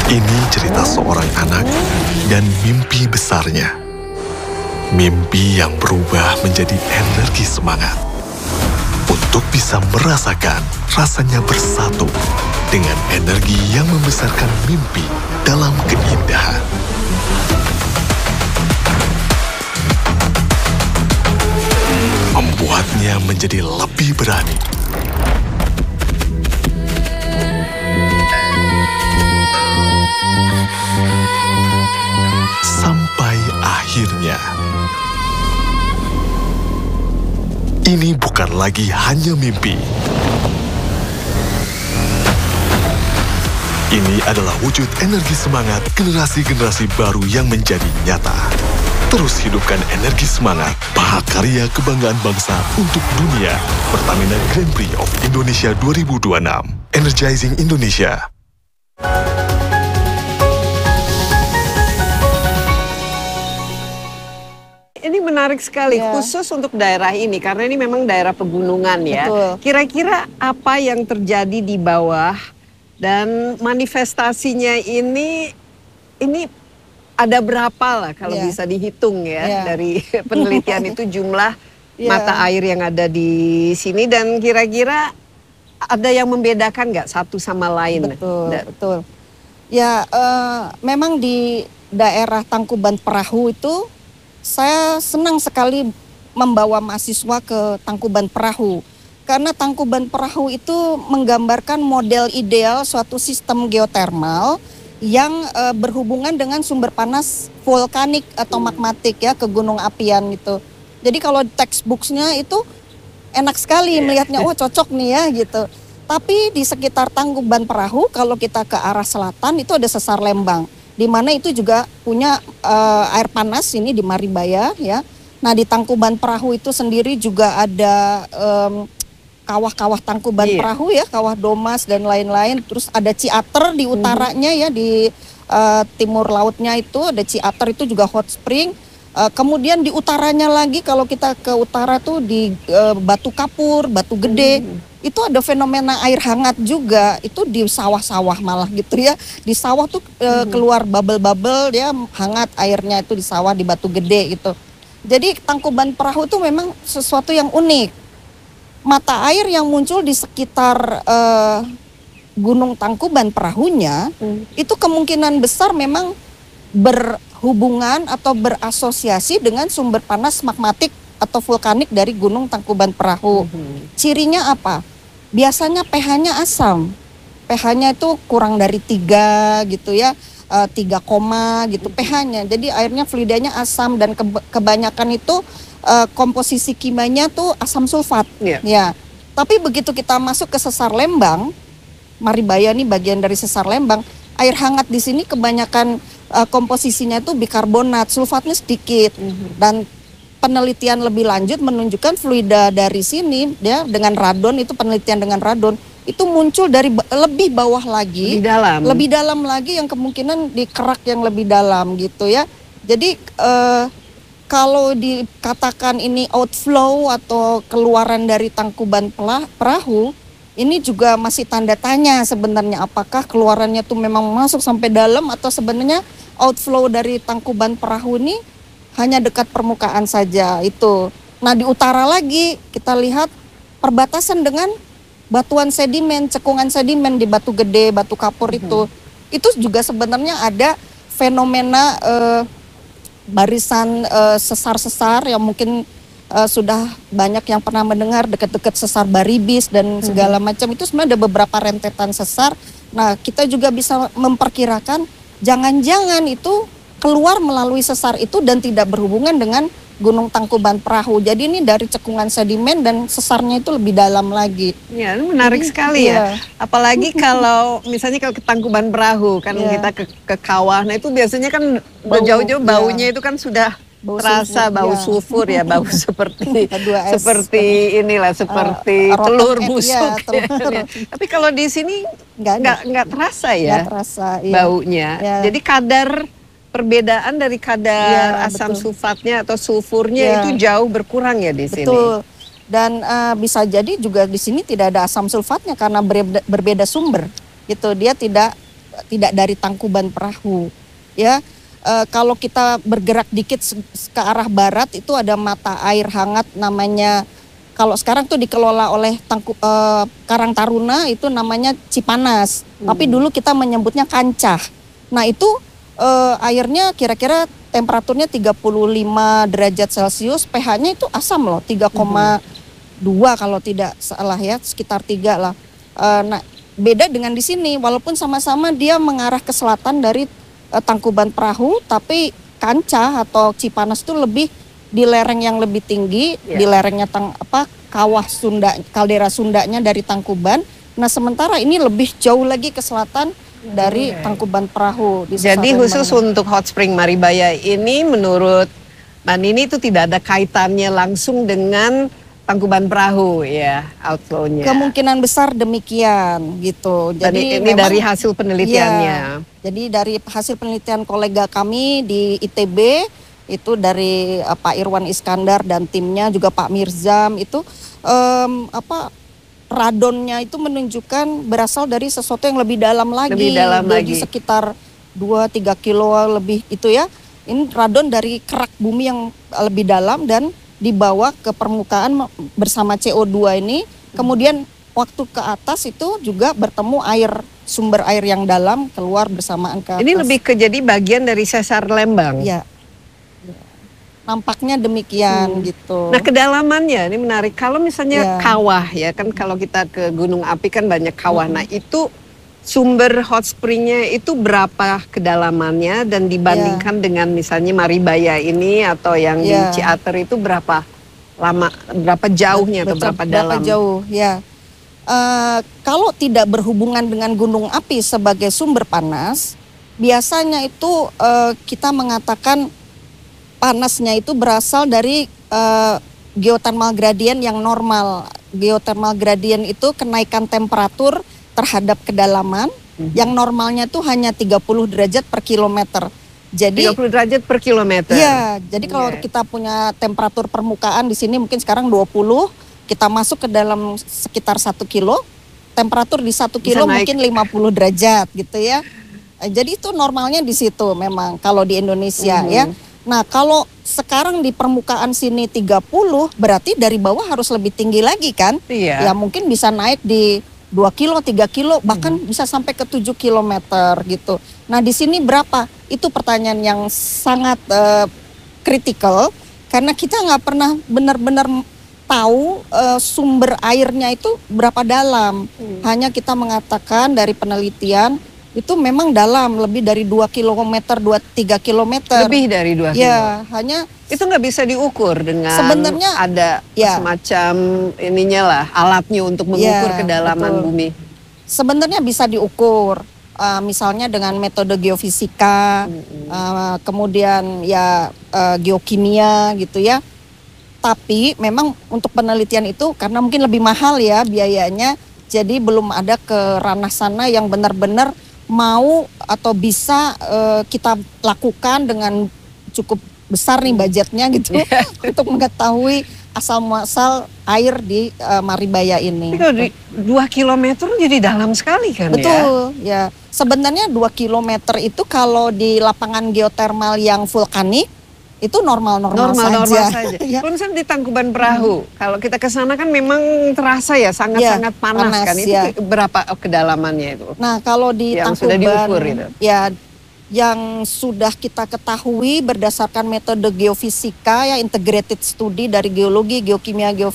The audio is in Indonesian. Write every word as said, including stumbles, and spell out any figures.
Ini cerita seorang anak dan mimpi besarnya. Mimpi yang berubah menjadi energi semangat untuk bisa merasakan rasanya bersatu dengan energi yang membesarkan mimpi dalam keindahan. Membuatnya menjadi lebih berani. Sampai akhirnya, ini bukan lagi hanya mimpi. Ini adalah wujud energi semangat generasi-generasi baru yang menjadi nyata. Terus hidupkan energi semangat, mahakarya kebanggaan bangsa untuk dunia. Pertamina Grand Prix of Indonesia dua ribu dua puluh enam. Energizing Indonesia. Ini menarik sekali, ya. Khusus untuk daerah ini, karena ini memang daerah pegunungan ya. Kira-kira apa yang terjadi di bawah dan manifestasinya ini, ini ada berapa lah kalau ya. bisa dihitung ya, ya. dari penelitian itu jumlah ya. mata air yang ada di sini, dan kira-kira ada yang membedakan nggak satu sama lain? Betul, da betul. Ya, uh, memang di daerah Tangkuban Perahu itu saya senang sekali membawa mahasiswa ke Tangkuban Perahu. Karena Tangkuban Perahu itu menggambarkan model ideal suatu sistem geotermal yang e, berhubungan dengan sumber panas vulkanik atau magmatik ya, ke gunung apian gitu. Jadi kalau textbooks-nya itu enak sekali melihatnya, oh cocok nih ya gitu. Tapi di sekitar Tangkuban Perahu kalau kita ke arah selatan itu ada Sesar Lembang, di mana itu juga punya uh, air panas ini di Maribaya ya. Nah di Tangkuban Perahu itu sendiri juga ada kawah-kawah um, Tangkuban iya. Perahu ya, kawah Domas dan lain-lain. Terus ada Ciater di utaranya mm-hmm. ya, di uh, timur lautnya itu ada Ciater, itu juga hot spring. Uh, kemudian di utaranya lagi kalau kita ke utara tuh di uh, Batu Kapur, Batu Gede. Mm-hmm. Itu ada fenomena air hangat juga, itu di sawah-sawah malah gitu ya. Di sawah tuh e, keluar bubble-bubble ya, hangat airnya itu di sawah di Batu Gede gitu. Jadi Tangkuban Perahu itu memang sesuatu yang unik. Mata air yang muncul di sekitar e, Gunung Tangkuban Perahunya, hmm. itu kemungkinan besar memang berhubungan atau berasosiasi dengan sumber panas magmatik atau vulkanik dari Gunung Tangkuban Perahu. Mm-hmm. Cirinya apa? Biasanya pH-nya asam. pH-nya itu kurang dari tiga gitu ya, uh, tiga koma gitu pH-nya. Jadi airnya fluidanya asam, dan ke- kebanyakan itu uh, komposisi kimianya tuh asam sulfat. Yeah. Ya. Tapi begitu kita masuk ke Sesar Lembang, Maribaya nih bagian dari Sesar Lembang, air hangat di sini kebanyakan uh, komposisinya itu bikarbonat, sulfatnya sedikit. Mm-hmm. Dan penelitian lebih lanjut menunjukkan fluida dari sini ya, dengan radon, itu penelitian dengan radon itu muncul dari lebih bawah lagi, lebih dalam, lebih dalam lagi, yang kemungkinan di kerak yang lebih dalam gitu ya. Jadi eh, kalau dikatakan ini outflow atau keluaran dari Tangkuban Perahu, ini juga masih tanda tanya sebenarnya, apakah keluarannya tuh memang masuk sampai dalam atau sebenarnya outflow dari Tangkuban Perahu ini hanya dekat permukaan saja itu. Nah di utara lagi kita lihat perbatasan dengan batuan sedimen, cekungan sedimen di Batu Gede, Batu Kapur itu. Hmm. Itu juga sebenarnya ada fenomena eh, barisan eh, sesar-sesar yang mungkin eh, sudah banyak yang pernah mendengar, dekat-dekat Sesar Baribis dan segala macam. Itu sebenarnya ada beberapa rentetan sesar. Nah kita juga bisa memperkirakan jangan-jangan itu keluar melalui sesar itu dan tidak berhubungan dengan Gunung Tangkuban Perahu. Jadi ini dari cekungan sedimen dan sesarnya itu lebih dalam lagi. Ya, ini menarik Jadi, sekali ya. ya. Apalagi kalau misalnya kalau ke Tangkuban Perahu kan ya. kita ke, ke kawah, nah itu biasanya kan jauh-jauh baunya ya. itu kan sudah bau terasa sulfur, bau ya. sulfur ya, bau seperti seperti inilah seperti uh, telur busuk. Ya, telur. Ya. Tapi kalau di sini nggak nggak terasa ya, gak terasa, iya. baunya. Ya. Jadi kadar perbedaan dari kadar ya, asam betul. sulfatnya atau sulfurnya ya. itu jauh berkurang ya di betul. sini. Betul. Dan uh, bisa jadi juga di sini tidak ada asam sulfatnya karena berbeda, berbeda sumber. Gitu, dia tidak tidak dari Tangkuban Perahu. Ya, e, kalau kita bergerak dikit ke arah barat itu ada mata air hangat namanya. Kalau sekarang tuh dikelola oleh Tangku, e, Karang Taruna itu namanya Cipanas. Hmm. Tapi dulu kita menyebutnya Kancah. Nah itu e, airnya kira-kira temperaturnya tiga puluh lima derajat Celcius, pH-nya itu asam loh, tiga koma dua hmm. kalau tidak salah ya, sekitar tiga lah. E, nah beda dengan di sini, walaupun sama-sama dia mengarah ke selatan dari e, Tangkuban Perahu, tapi Kancah atau Cipanas itu lebih di lereng yang lebih tinggi, yeah. di lerengnya tang, apa kawah Sunda, kaldera Sundanya dari Tangkuban. Nah sementara ini lebih jauh lagi ke selatan dari okay. Tangkuban Perahu. Di Jadi khusus mana. Untuk Hot Spring Maribaya ini menurut Mbak Nini itu tidak ada kaitannya langsung dengan Tangkuban Perahu ya outflow-nya. Kemungkinan besar demikian gitu. Jadi Dan ini memang, dari hasil penelitiannya. Ya, jadi dari hasil penelitian kolega kami di I T B itu dari uh, Pak Irwan Iskandar dan timnya juga Pak Mirzam itu um, apa radonnya itu menunjukkan berasal dari sesuatu yang lebih dalam lagi, lebih dalam jadi lagi. Sekitar dua tiga kilo lebih itu ya. Ini radon dari kerak bumi yang lebih dalam dan dibawa ke permukaan bersama C O dua ini. Kemudian waktu ke atas itu juga bertemu air, sumber air yang dalam keluar bersamaan ke atas. Ini lebih ke jadi bagian dari sesar Lembang. Ya. Nampaknya demikian hmm. gitu. Nah kedalamannya ini menarik. Kalau misalnya yeah. kawah ya kan, kalau kita ke Gunung Api kan banyak kawah. Hmm. Nah itu sumber hot springnya itu berapa kedalamannya dan dibandingkan yeah. dengan misalnya Maribaya ini atau yang yeah. di Ciater itu berapa lama, berapa jauhnya atau berapa, berapa dalam? Berapa jauh ya. Uh, kalau tidak berhubungan dengan gunung api sebagai sumber panas, biasanya itu uh, kita mengatakan panasnya itu berasal dari uh, geothermal gradient yang normal. Geothermal gradient itu kenaikan temperatur terhadap kedalaman mm-hmm. yang normalnya itu hanya tiga puluh derajat per kilometer. Jadi tiga puluh derajat per kilometer. Iya, jadi kalau yeah. kita punya temperatur permukaan di sini mungkin sekarang dua puluh, kita masuk ke dalam sekitar satu kilo, temperatur di satu kilo mungkin lima puluh derajat gitu ya. Jadi itu normalnya di situ memang kalau di Indonesia mm-hmm. ya. Nah kalau sekarang di permukaan sini tiga puluh, berarti dari bawah harus lebih tinggi lagi kan? Iya. Ya mungkin bisa naik di dua kilo, tiga kilo, bahkan hmm. bisa sampai ke tujuh kilometer gitu. Nah di sini berapa? Itu pertanyaan yang sangat uh, kritikal, karena kita nggak pernah benar-benar tahu uh, sumber airnya itu berapa dalam. Hmm. Hanya kita mengatakan dari penelitian, itu memang dalam, lebih dari dua kilometer, dua tiga kilometer. Lebih dari dua kilometer. Ya, hanya itu nggak bisa diukur dengan sebenarnya ada ya. semacam ininya lah, alatnya untuk mengukur ya, kedalaman betul. bumi. Sebenarnya bisa diukur, uh, misalnya dengan metode geofisika, hmm. uh, kemudian ya uh, geokimia gitu ya. Tapi memang untuk penelitian itu karena mungkin lebih mahal ya biayanya, jadi belum ada ke ranah sana yang benar-benar mau atau bisa uh, kita lakukan dengan cukup besar nih budgetnya gitu untuk mengetahui asal muasal air di uh, Maribaya ini. Itu di dua kilometer jadi dalam sekali kan? Betul ya. ya. Sebenarnya dua kilometer itu kalau di lapangan geotermal yang vulkanik itu normal-normal saja. Normal-normal saja. Ya. Kalau misalnya di Tangkuban Perahu, hmm. kalau kita ke sana kan memang terasa ya sangat-sangat ya, panas, panas kan. Itu ya. berapa kedalamannya itu? Nah, kalau di yang Tangkuban sudah diukur itu. Ya yang sudah kita ketahui berdasarkan metode geofisika ya integrated study dari geologi, geokimia, geofisika